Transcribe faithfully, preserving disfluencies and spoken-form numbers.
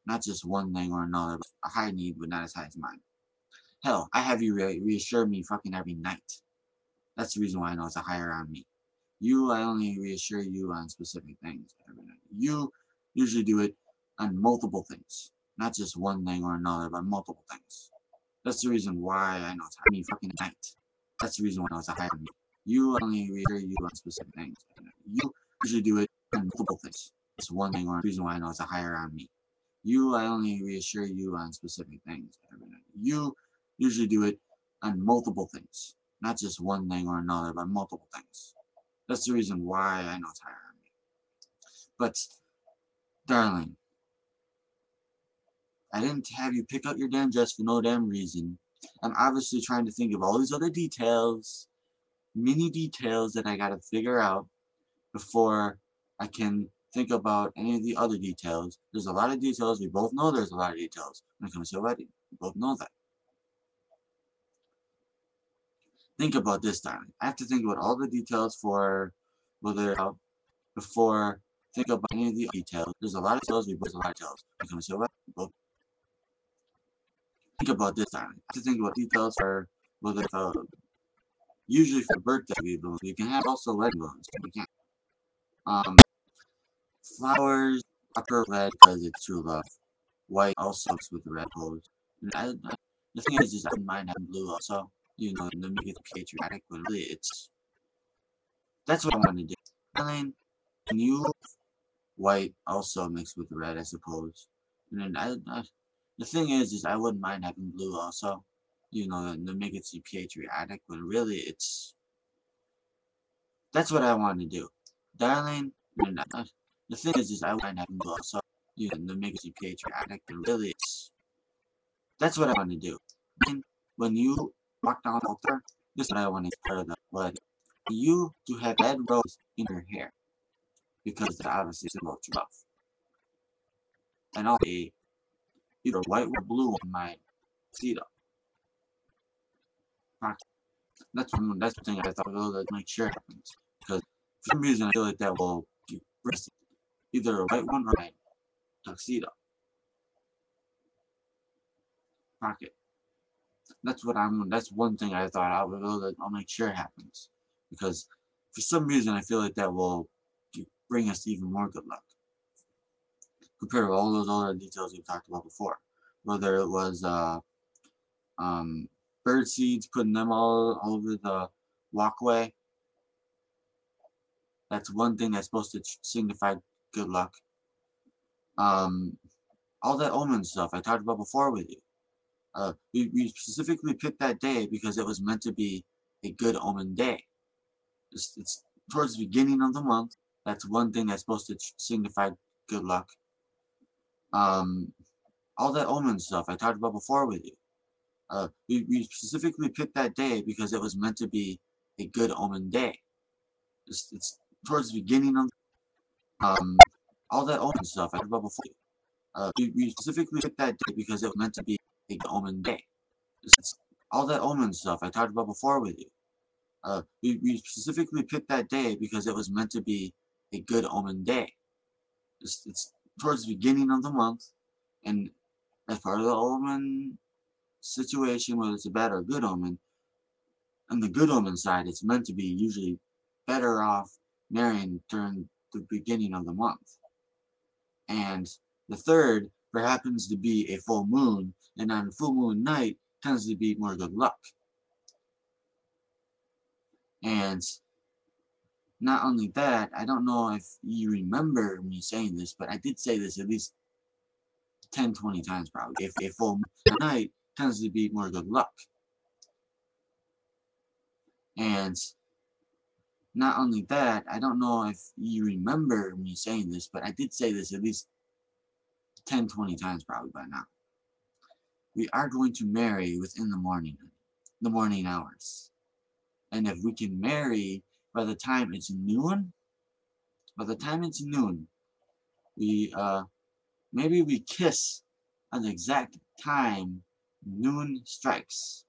not just one thing or another, but a high need, but not as high as mine. Hell, I have you re reassure me fucking every night. That's the reason why I know it's a higher on me. You, I only reassure you on specific things every night. You usually do it on multiple things, not just one thing or another, but multiple things. That's the reason why I know it's higher on me fucking night. That's the reason why I know it's a higher on me. You, I only reassure you on specific things every night. You usually do it on multiple things. Just one thing or the reason why I know it's a higher on me. You, I only reassure you on specific things every night. You usually do it on multiple things, not just one thing or another, but multiple things. That's the reason why I know it's higher on me. But, darling, I didn't have you pick up your damn dress for no damn reason. I'm obviously trying to think of all these other details, mini details that I gotta figure out before I can think about any of the other details. There's a lot of details. We both know there's a lot of details when it comes to a wedding. We both know that. Think about this, darling. I have to think about all the details for whether before think about any of the details. There's a lot of details. We both know a lot of details when it comes to a wedding. We both think about this, darling. I have to think about details for whether uh, usually for birthday balloons. We can have also wedding balloons. We can't. Um, flowers, upper red because it's true love. White also mixed with the red pose. And I, I, the thing is, is I don't mind having blue also. You know, to make it patriotic, but really it's that's what I want to do. Darling, can you white also mixed with the red, I suppose. And then I, I the thing is, is I wouldn't mind having blue also. You know, to make it seem patriotic, but really it's that's what I want to do. Darling, and I, the thing is, is I wouldn't mind having blue also. You know, to make it seem patriotic, but really it's that's what I want to do. And when you walk down the altar, this is what I want to be part of the wedding. You to have red rose in your hair, because that obviously is about your love. And I'll be either white or blue on my tuxedo. That's one. That's the thing I thought of that make sure it happens. Because for some reason I feel like that will be either a white one or my tuxedo. Pocket. That's what I'm. That's one thing I thought I would go that I'll make sure it happens, because for some reason I feel like that will bring us even more good luck compared to all those other details we've talked about before. Whether it was uh, um, bird seeds, putting them all over the walkway. That's one thing that's supposed to signify good luck. Um, all that omen stuff I talked about before with you. Uh, we, we specifically picked that day because it was meant to be a good omen day. It's, it's towards the beginning of the month. That's one thing that's supposed to signify good luck. Um, all that omen stuff I talked about before with you. Uh, we, we specifically picked that day because it was meant to be a good omen day. It's, it's towards the beginning of um, all that omen stuff I talked about before. Uh, we, we specifically picked that day because it was meant to be a good omen day. It's, all that omen stuff I talked about before with you. Uh, we, we specifically picked that day because it was meant to be a good omen day. It's, it's towards the beginning of the month, and as part of the omen situation, whether it's a bad or a good omen, on the good omen side, it's meant to be usually better off marrying during the beginning of the month. And the third there happens to be a full moon, and on full moon night tends to be more good luck. And not only that, I don't know if you remember me saying this, but I did say this at least ten, twenty times probably. If a full moon night tends to be more good luck. And not only that, I don't know if you remember me saying this, but I did say this at least ten, twenty times probably by now. We are going to marry within the morning, the morning hours. And if we can marry by the time it's noon, by the time it's noon, we, uh, maybe we kiss at the exact time noon strikes.